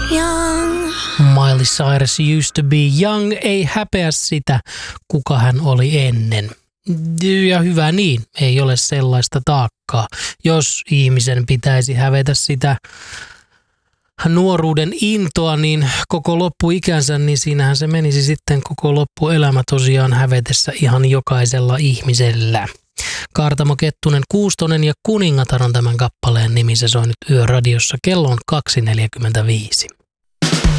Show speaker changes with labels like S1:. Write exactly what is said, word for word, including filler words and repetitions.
S1: young.
S2: Miley Cyrus used to be young, ei häpeä sitä, kuka hän oli ennen. Ja hyvä niin, ei ole sellaista taakkaa. Jos ihmisen pitäisi hävetä sitä nuoruuden intoa, niin koko loppuikänsä, niin siinähän se menisi sitten koko loppuelämä tosiaan hävetessä ihan jokaisella ihmisellä. Kaartamo Kettunen Kuustonen ja Kuningatar on tämän kappaleen nimi. Se soi nyt Yöradiossa. Kello on kaksi neljäkymmentäviisi.